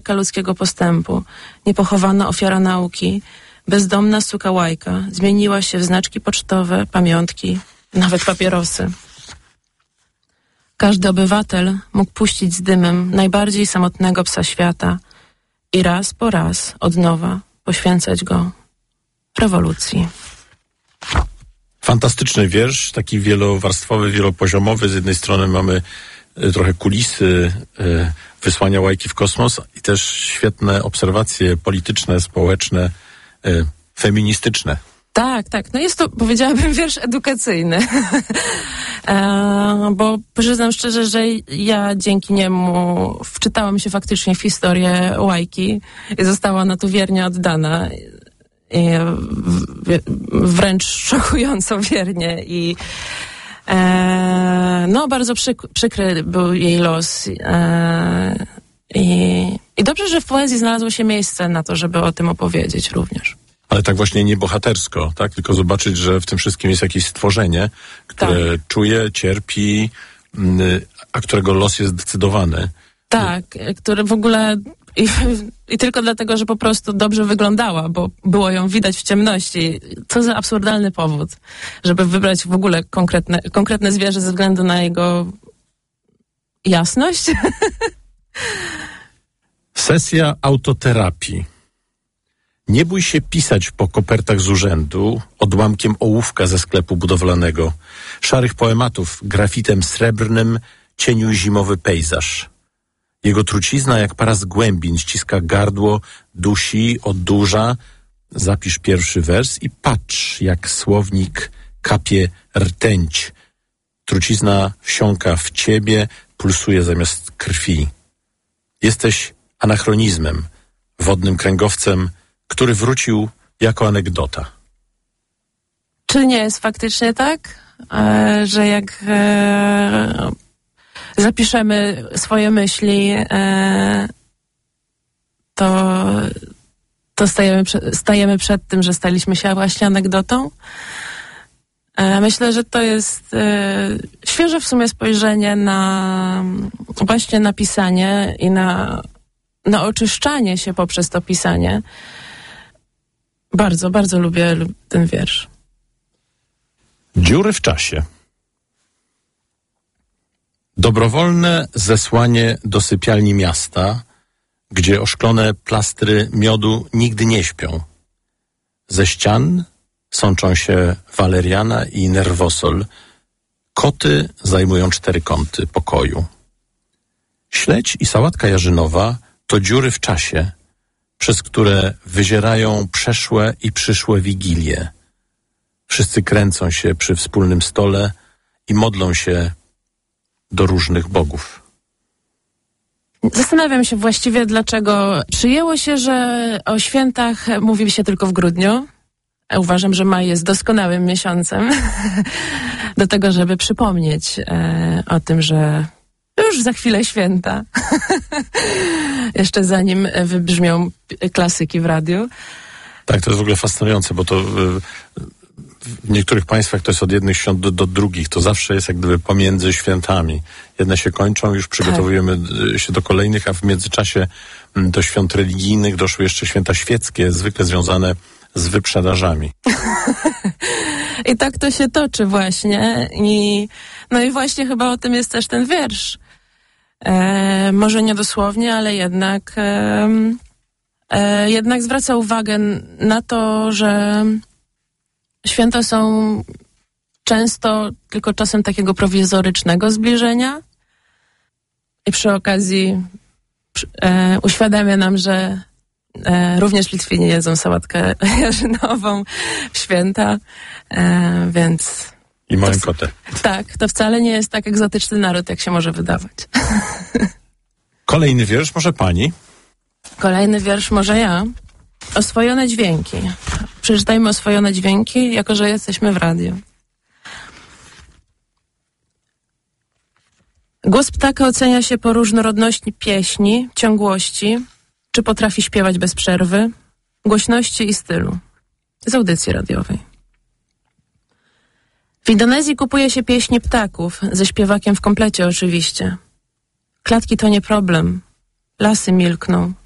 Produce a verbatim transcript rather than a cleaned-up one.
ludzkiego postępu, niepochowana ofiara nauki, bezdomna suka łajka zmieniła się w znaczki pocztowe, pamiątki, nawet papierosy. Każdy obywatel mógł puścić z dymem najbardziej samotnego psa świata i raz po raz od nowa poświęcać go rewolucji. Fantastyczny wiersz, taki wielowarstwowy, wielopoziomowy. Z jednej strony mamy y, trochę kulisy y, wysłania łajki w kosmos i też świetne obserwacje polityczne, społeczne, y, feministyczne. Tak, tak. No jest to, powiedziałabym, wiersz edukacyjny. e, bo przyznam szczerze, że ja dzięki niemu wczytałam się faktycznie w historię łajki i została ona tu wiernie oddana. I w, wręcz szokująco wiernie i e, no bardzo przyk- przykry był jej los e, i, i dobrze, że w poezji znalazło się miejsce na to, żeby o tym opowiedzieć również. Ale tak właśnie nie bohatersko, tak? Tylko zobaczyć, że w tym wszystkim jest jakieś stworzenie, które tak. czuje, cierpi, a którego los jest zdecydowany. Tak, które w ogóle i, i tylko dlatego, że po prostu dobrze wyglądała, bo było ją widać w ciemności. Co za absurdalny powód, żeby wybrać w ogóle konkretne, konkretne zwierzę ze względu na jego jasność. Sesja autoterapii. Nie bój się pisać po kopertach z urzędu, odłamkiem ołówka ze sklepu budowlanego, szarych poematów, grafitem srebrnym, cieniu zimowy pejzaż. Jego trucizna jak para z głębin ściska gardło, dusi, oddurza. Zapisz pierwszy wers i patrz, jak słownik kapie rtęć. Trucizna wsiąka w ciebie, pulsuje zamiast krwi. Jesteś anachronizmem, wodnym kręgowcem, który wrócił jako anegdota. Czy nie jest faktycznie tak, e, że jak e, zapiszemy swoje myśli, e, to, to stajemy, stajemy przed tym, że staliśmy się właśnie anegdotą? E, myślę, że to jest e, świeże w sumie spojrzenie na właśnie na pisanie i na, na oczyszczanie się poprzez to pisanie. Bardzo, bardzo lubię ten wiersz. Dziury w czasie. Dobrowolne zesłanie do sypialni miasta, gdzie oszklone plastry miodu nigdy nie śpią. Ze ścian sączą się waleriana i nerwosol. Koty zajmują cztery kąty pokoju. Śledź i sałatka jarzynowa to dziury w czasie, przez które wyzierają przeszłe i przyszłe wigilie. Wszyscy kręcą się przy wspólnym stole i modlą się do różnych bogów. Zastanawiam się właściwie, dlaczego przyjęło się, że o świętach mówi się tylko w grudniu. Uważam, że maj jest doskonałym miesiącem do tego, żeby przypomnieć e, o tym, że już za chwilę święta. Jeszcze zanim wybrzmią klasyki w radiu. Tak, to jest w ogóle fascynujące, bo to w, w niektórych państwach to jest od jednych świąt do, do drugich. To zawsze jest jak gdyby pomiędzy świętami. Jedne się kończą, już przygotowujemy tak. się do kolejnych, a w międzyczasie do świąt religijnych doszły jeszcze święta świeckie, zwykle związane z wyprzedażami. I tak to się toczy właśnie. I, no i właśnie chyba o tym jest też ten wiersz. E, może nie dosłownie, ale jednak e, e, jednak zwraca uwagę na to, że święta są często tylko czasem takiego prowizorycznego zbliżenia i przy okazji e, uświadamia nam, że e, również Litwini jedzą sałatkę jarzynową w święta, e, więc... I mają kotę. Tak, to wcale nie jest tak egzotyczny naród, jak się może wydawać. Kolejny wiersz, może pani? Kolejny wiersz, może ja. Oswojone dźwięki. Przeczytajmy oswojone dźwięki, jako że jesteśmy w radiu. Głos ptaka ocenia się po różnorodności pieśni, ciągłości, czy potrafi śpiewać bez przerwy, głośności i stylu. Z audycji radiowej. W Indonezji kupuje się pieśni ptaków, ze śpiewakiem w komplecie oczywiście. Klatki to nie problem. Lasy milkną.